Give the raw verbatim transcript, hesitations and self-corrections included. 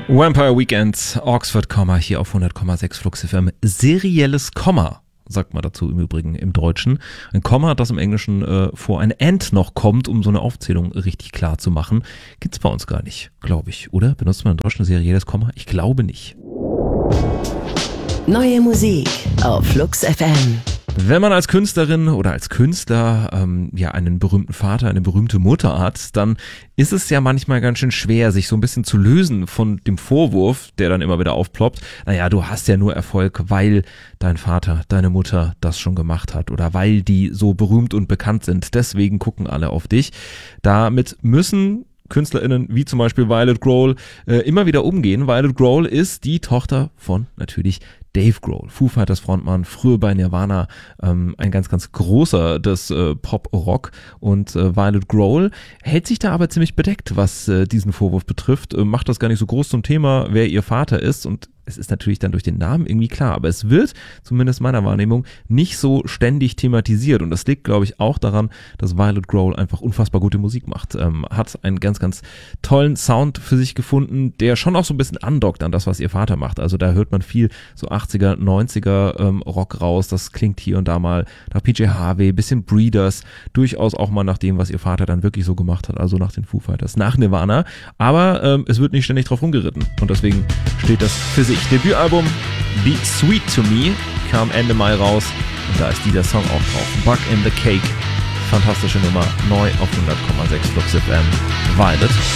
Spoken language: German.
Vampire Weekend, Oxford Komma, hier auf hundert Komma sechs Flux F M. Serielles Komma, sagt man dazu im Übrigen im Deutschen. Ein Komma, das im Englischen äh, vor ein And noch kommt, um so eine Aufzählung richtig klar zu machen. Gibt's bei uns gar nicht, glaube ich, oder? Benutzt man im Deutschen ein serielles Komma? Ich glaube nicht. Neue Musik auf Flux F M. Wenn man als Künstlerin oder als Künstler ähm, ja einen berühmten Vater, eine berühmte Mutter hat, dann ist es ja manchmal ganz schön schwer, sich so ein bisschen zu lösen von dem Vorwurf, der dann immer wieder aufploppt. Naja, du hast ja nur Erfolg, weil dein Vater, deine Mutter das schon gemacht hat oder weil die so berühmt und bekannt sind. Deswegen gucken alle auf dich. Damit müssen KünstlerInnen wie zum Beispiel Violet Grohl äh, immer wieder umgehen. Violet Grohl ist die Tochter von natürlich Dave Grohl, Foo Fighters Frontmann, früher bei Nirvana, ähm, ein ganz, ganz großer des äh, Pop-Rock, und äh, Violet Grohl hält sich da aber ziemlich bedeckt, was äh, diesen Vorwurf betrifft, äh, macht das gar nicht so groß zum Thema, wer ihr Vater ist, und es ist natürlich dann durch den Namen irgendwie klar, aber es wird, zumindest meiner Wahrnehmung, nicht so ständig thematisiert, und das liegt, glaube ich, auch daran, dass Violet Grohl einfach unfassbar gute Musik macht, ähm, hat einen ganz, ganz tollen Sound für sich gefunden, der schon auch so ein bisschen andockt an das, was ihr Vater macht, also da hört man viel so achtziger, neunziger ähm, Rock raus, das klingt hier und da mal nach P J Harvey, bisschen Breeders, durchaus auch mal nach dem, was ihr Vater dann wirklich so gemacht hat, also nach den Foo Fighters, nach Nirvana, aber ähm, es wird nicht ständig drauf rumgeritten, und deswegen steht das für sich. Debütalbum Be Sweet to Me kam Ende Mai raus, und da ist dieser Song auch drauf. Bug in the Cake, fantastische Nummer, neu auf hundert Komma sechs Flux F M. Violet